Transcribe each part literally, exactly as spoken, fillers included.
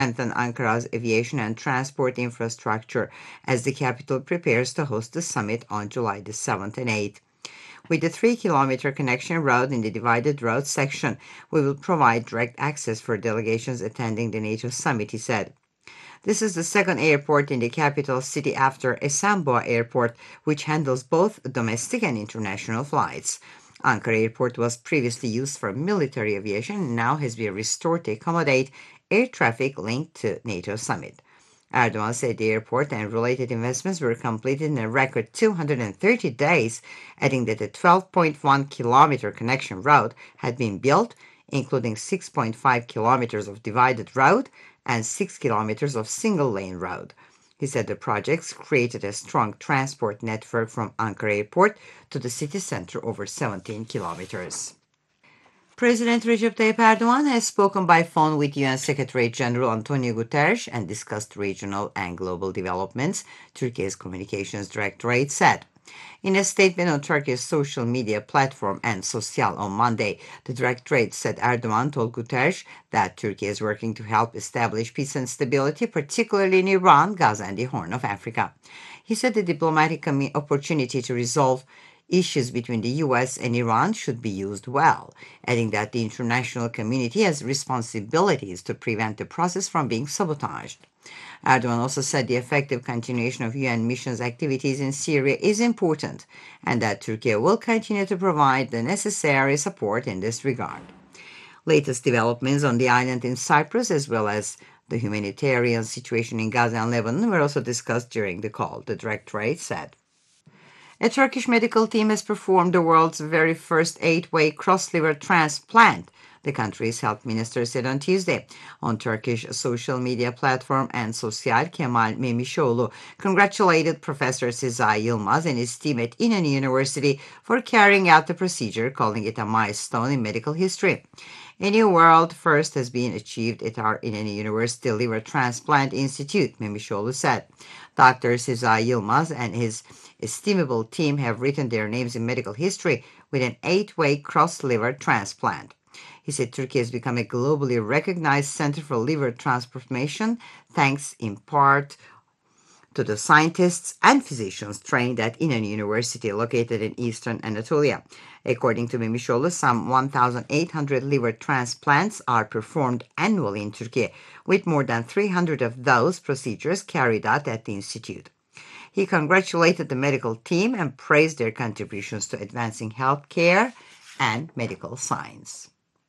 strengthen Ankara's aviation and transport infrastructure as the capital prepares to host the summit on July the seventh and eighth. With the three-kilometer connection road in the divided road section, we will provide direct access for delegations attending the NATO summit, he said. This is the second airport in the capital city after Esenboğa Airport, which handles both domestic and international flights. Ankara Airport was previously used for military aviation and now has been restored to accommodate air traffic linked to NATO summit. Erdogan said the airport and related investments were completed in a record two hundred thirty days, adding that a twelve point one kilometer connection road had been built, including six point five kilometers of divided road and six kilometers of single-lane road. He said the projects created a strong transport network from Ankara Airport to the city center over seventeen kilometers. President Recep Tayyip Erdogan has spoken by phone with U N Secretary-General Antonio Guterres and discussed regional and global developments, Turkey's Communications Directorate said. In a statement on Turkey's social media platform and Sosyal on Monday, the Directorate said Erdogan told Guterres that Turkey is working to help establish peace and stability, particularly in Iran, Gaza, and the Horn of Africa. He said the diplomatic opportunity to resolve issues between the U S and Iran should be used well, adding that the international community has responsibilities to prevent the process from being sabotaged. Erdogan also said the effective continuation of U N missions activities in Syria is important and that Turkey will continue to provide the necessary support in this regard. Latest developments on the island in Cyprus, as well as the humanitarian situation in Gaza and Lebanon, were also discussed during the call, the Directorate said. A Turkish medical team has performed the world's very first eight-way cross-liver transplant, the country's health minister said on Tuesday. On Turkish social media platform and Sosyal, Kemal Memişoğlu congratulated Professor Sezai Yılmaz and his team at İnönü University for carrying out the procedure, calling it a milestone in medical history. A new world first has been achieved at our İnönü University Liver Transplant Institute, Memişoğlu said. Doctor Sezai Yılmaz and his estimable team have written their names in medical history with an eight-way cross-liver transplant. He said Turkey has become a globally recognized center for liver transformation, thanks in part to the scientists and physicians trained at İnönü University, located in eastern Anatolia. According to Memişoğlu, some one thousand eight hundred liver transplants are performed annually in Turkey, with more than three hundred of those procedures carried out at the institute. He congratulated the medical team and praised their contributions to advancing health care and medical science.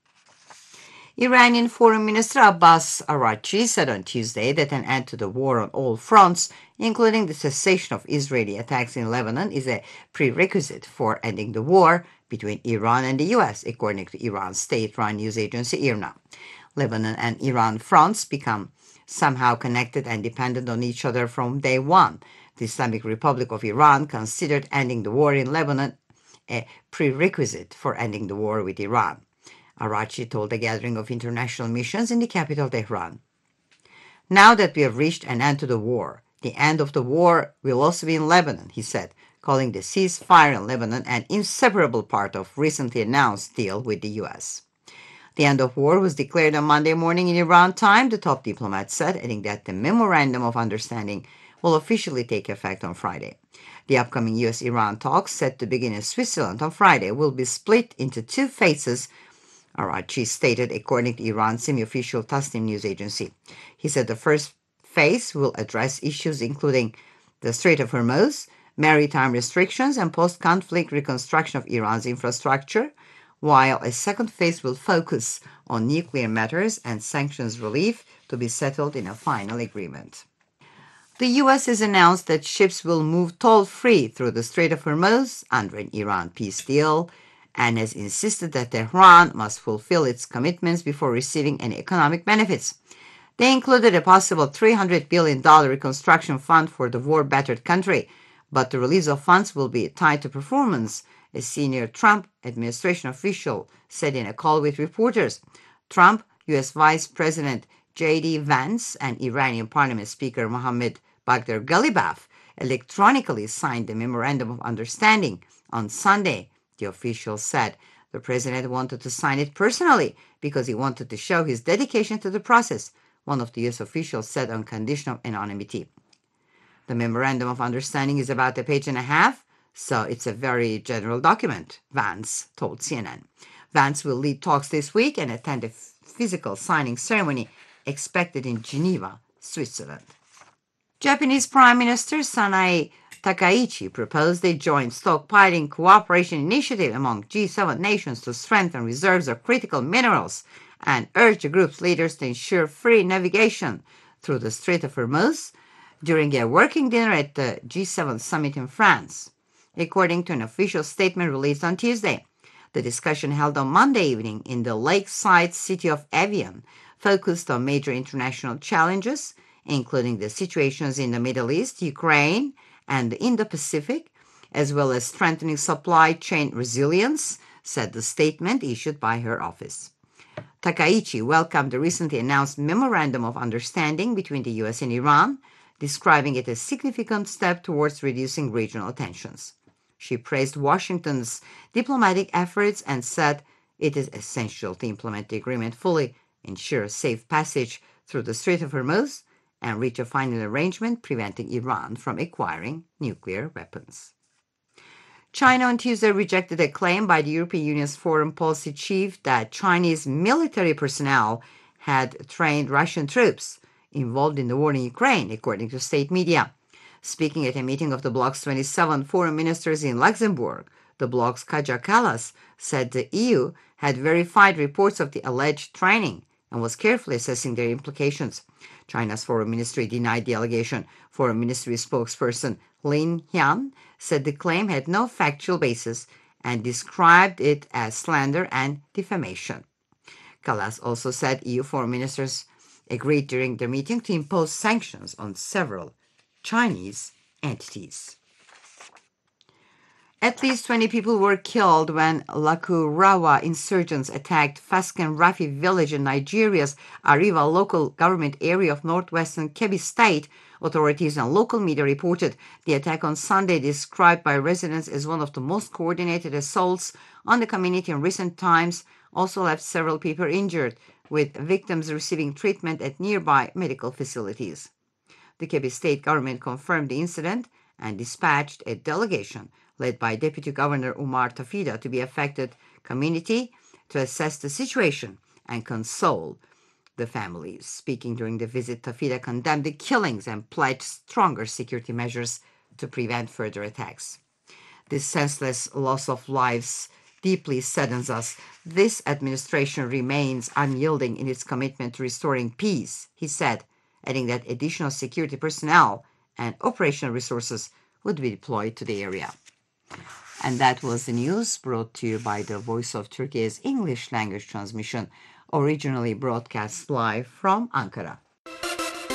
Iranian Foreign Minister Abbas Araghchi said on Tuesday that an end to the war on all fronts, including the cessation of Israeli attacks in Lebanon, is a prerequisite for ending the war between Iran and the U S, according to Iran's state-run news agency IRNA. Lebanon and Iran fronts become somehow connected and dependent on each other from day one. The Islamic Republic of Iran considered ending the war in Lebanon a prerequisite for ending the war with Iran. Araghchi told a gathering of international missions in the capital, Tehran. Now that we have reached an end to the war, the end of the war will also be in Lebanon, he said, calling the ceasefire in Lebanon an inseparable part of recently announced deal with the U S. The end of war was declared on Monday morning in Iran time, the top diplomat said, adding that the Memorandum of Understanding will officially take effect on Friday. The upcoming U S Iran talks, set to begin in Switzerland on Friday, will be split into two phases, Araghchi stated, according to Iran's semi-official Tasnim news agency. He said the first phase will address issues including the Strait of Hormuz, maritime restrictions, and post-conflict reconstruction of Iran's infrastructure, while a second phase will focus on nuclear matters and sanctions relief to be settled in a final agreement. The U S has announced that ships will move toll-free through the Strait of Hormuz under an Iran peace deal, and has insisted that Tehran must fulfill its commitments before receiving any economic benefits. They included a possible three hundred billion dollars reconstruction fund for the war-battered country, but the release of funds will be tied to performance, a senior Trump administration official said in a call with reporters. Trump, U S Vice President J D Vance, and Iranian Parliament Speaker Mohammad Bagher Ghalibaf electronically signed the Memorandum of Understanding on Sunday, the official said. The president wanted to sign it personally because he wanted to show his dedication to the process, one of the U S officials said on condition of anonymity. The Memorandum of Understanding is about a page and a half, so it's a very general document, Vance told C N N. Vance will lead talks this week and attend a physical signing ceremony expected in Geneva, Switzerland. Japanese Prime Minister Sanae Takaichi proposed a joint stockpiling cooperation initiative among G seven nations to strengthen reserves of critical minerals and urged the group's leaders to ensure free navigation through the Strait of Hormuz during a working dinner at the G seven summit in France. According to an official statement released on Tuesday, the discussion held on Monday evening in the lakeside city of Evian focused on major international challenges, including the situations in the Middle East, Ukraine, and the Indo-Pacific, as well as strengthening supply chain resilience, said the statement issued by her office. Takaichi welcomed the recently announced Memorandum of Understanding between the U S and Iran, describing it as a significant step towards reducing regional tensions. She praised Washington's diplomatic efforts and said it is essential to implement the agreement fully, ensure safe passage through the Strait of Hormuz, and reach a final arrangement preventing Iran from acquiring nuclear weapons. China on Tuesday rejected a claim by the European Union's foreign policy chief that Chinese military personnel had trained Russian troops involved in the war in Ukraine, according to state media. Speaking at a meeting of the bloc's twenty-seven foreign ministers in Luxembourg, the bloc's Kaja Kallas said the E U had verified reports of the alleged training and was carefully assessing their implications. China's foreign ministry denied the allegation. Foreign ministry spokesperson Lin Hian said the claim had no factual basis and described it as slander and defamation. Kallas also said E U foreign ministers agreed during the meeting to impose sanctions on several Chinese entities. At least twenty people were killed when Lakurawa insurgents attacked Fasken Rafi village in Nigeria's Arriva local government area of northwestern Kebbi State. Authorities and local media reported the attack on Sunday, described by residents as one of the most coordinated assaults on the community in recent times, also left several people injured, with victims receiving treatment at nearby medical facilities. The Kebbi State government confirmed the incident and dispatched a delegation led by Deputy Governor Umar Tafida to the affected community to assess the situation and console the families. Speaking during the visit, Tafida condemned the killings and pledged stronger security measures to prevent further attacks. This senseless loss of lives deeply saddens us. This administration remains unyielding in its commitment to restoring peace, he said, adding that additional security personnel and operational resources would be deployed to the area. And that was the news brought to you by the Voice of Turkey's English language transmission, originally broadcast live from Ankara.